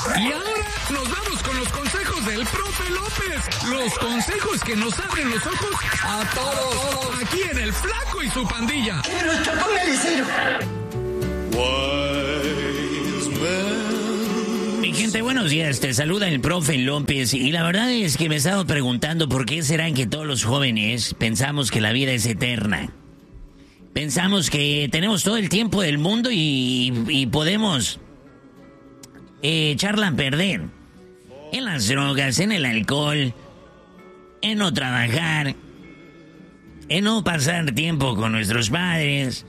Y ahora nos vamos con los consejos del profe López. Los consejos que nos abren los ojos a todos. Aquí en El Flaco y su pandilla. Póngale cero. Mi gente, buenos días, te saluda el profe López y la verdad es que me he estado preguntando por qué será que todos los jóvenes pensamos que la vida es eterna. Pensamos que tenemos todo el tiempo del mundo y podemos echarla a perder en las drogas, en el alcohol, en no trabajar, en no pasar tiempo con nuestros padres.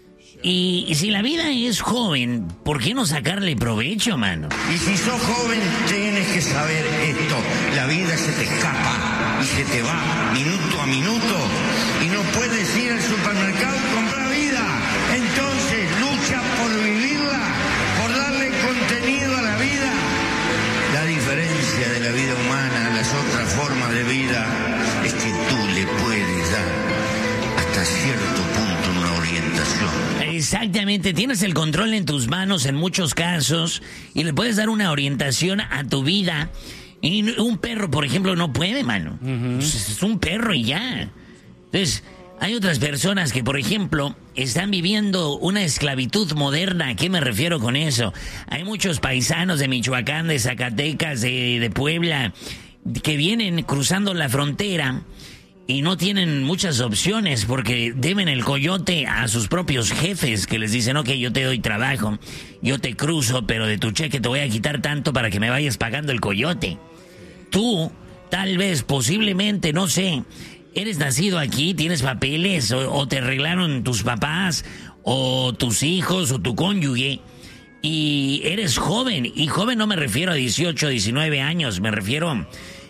Y si la vida es joven, ¿por qué no sacarle provecho, mano? Y si sos joven, tienes que saber esto. La vida se te escapa y se te va minuto a minuto. Y no puedes ir al supermercado y comprar vida. Entonces, lucha por vivirla, por darle contenido a la vida. La diferencia de la vida humana a las otras formas de vida es que tú le puedes dar hasta cierto punto una orientación. Exactamente, tienes el control en tus manos en muchos casos y le puedes dar una orientación a tu vida. Y un perro, por ejemplo, no puede, mano. Es un perro y ya. Entonces, hay otras personas que, por ejemplo, están viviendo una esclavitud moderna. ¿A qué me refiero con eso? Hay muchos paisanos de Michoacán, de Zacatecas, de Puebla, que vienen cruzando la frontera y no tienen muchas opciones porque deben el coyote a sus propios jefes que les dicen, ok, yo te doy trabajo, yo te cruzo, pero de tu cheque te voy a quitar tanto para que me vayas pagando el coyote. Tú, tal vez, posiblemente, no sé, eres nacido aquí, tienes papeles o te arreglaron tus papás o tus hijos o tu cónyuge y eres joven. Y joven no me refiero a 18, 19 años, me refiero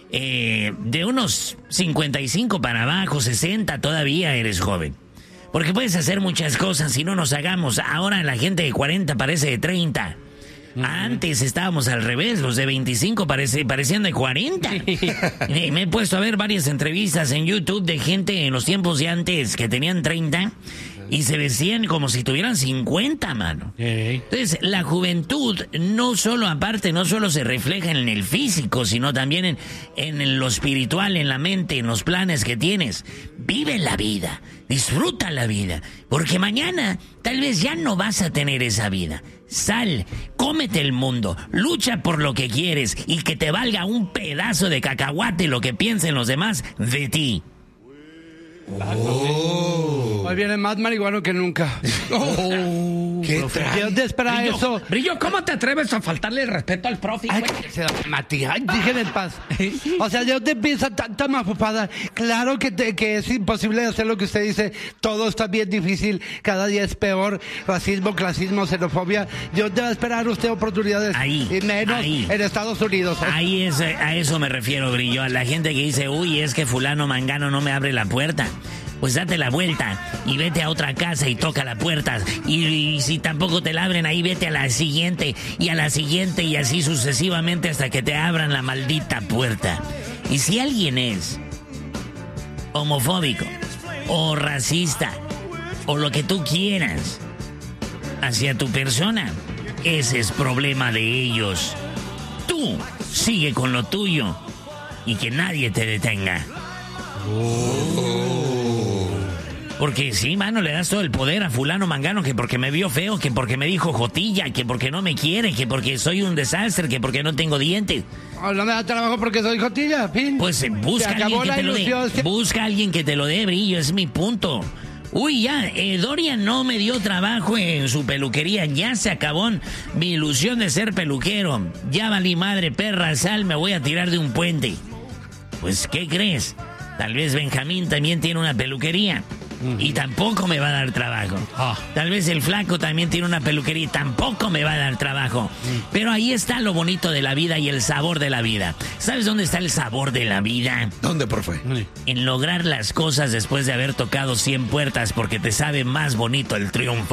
de unos 55 para abajo, 60 todavía eres joven. Porque puedes hacer muchas cosas si no nos hagamos. Ahora la gente de 40 parece de 30. Antes estábamos al revés, los de 25 parecían de 40. Me he puesto a ver varias entrevistas en YouTube de gente en los tiempos de antes que tenían 30 y se vestían como si tuvieran 50, mano. Entonces, la juventud no solo se refleja en el físico, sino también en lo espiritual, en la mente, en los planes que tienes. Vive la vida, disfruta la vida, porque mañana tal vez ya no vas a tener esa vida. Sal, cómete el mundo, lucha por lo que quieres y que te valga un pedazo de cacahuate lo que piensen los demás de ti. Hoy viene más marihuano que nunca. ¿Qué Dios te espera eso. Brillo, ¿cómo te atreves a faltarle el respeto al profe? Ay, Matías, dígale en paz. O sea, Dios te piensa tanta mafupada. Claro que es imposible hacer lo que usted dice. Todo está bien difícil. Cada día es peor. Racismo, clasismo, xenofobia. Dios te va a esperar usted oportunidades. Ahí, y menos ahí. en Estados Unidos. Ahí es, a eso me refiero, Brillo. A la gente que dice, uy, es que fulano mangano no me abre la puerta. Pues date la vuelta y vete a otra casa y toca la puerta. Y si tampoco te la abren ahí, vete a la siguiente y a la siguiente y así sucesivamente hasta que te abran la maldita puerta. Y si alguien es homofóbico o racista o lo que tú quieras hacia tu persona, ese es problema de ellos. Tú sigue con lo tuyo y que nadie te detenga. Porque sí, mano, le das todo el poder a fulano mangano, que porque me vio feo, que porque me dijo jotilla, que porque no me quiere, que porque soy un desastre, que porque no tengo dientes. Oh, no me da trabajo porque soy jotilla, fin. Pues busca a alguien que te lo dé. Busca a alguien que te lo dé, Brillo, es mi punto. Uy, ya, Dorian no me dio trabajo en su peluquería, ya se acabó mi ilusión de ser peluquero. Ya valí madre, perra, sal, me voy a tirar de un puente. Pues, ¿qué crees? Tal vez Benjamín también tiene una peluquería y tampoco me va a dar trabajo. Tal vez el Flaco también tiene una peluquería y tampoco me va a dar trabajo. Pero ahí está lo bonito de la vida y el sabor de la vida. ¿Sabes dónde está el sabor de la vida? ¿Dónde, profe? En lograr las cosas después de haber tocado 100 puertas, porque te sabe más bonito el triunfo.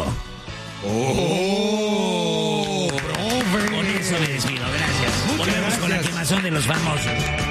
¡Oh! Con eso me despido, gracias. Volvemos con la quemazón de los famosos.